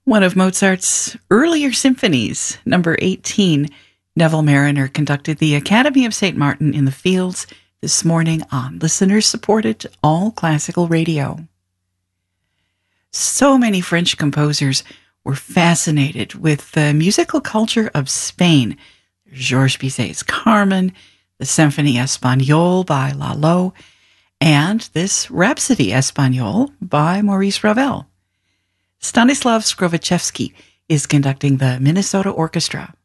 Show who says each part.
Speaker 1: One of Mozart's earlier symphonies, number 18, Neville Marriner conducted the Academy of St. Martin in the Fields this morning on listener-supported All Classical Radio. So many French composers were fascinated with the musical culture of Spain. Georges Bizet's Carmen, the Symphonie Espagnole by Lalo, and this Rhapsody Espagnole by Maurice Ravel. Stanislav Skrovichevsky is conducting the Minnesota Orchestra.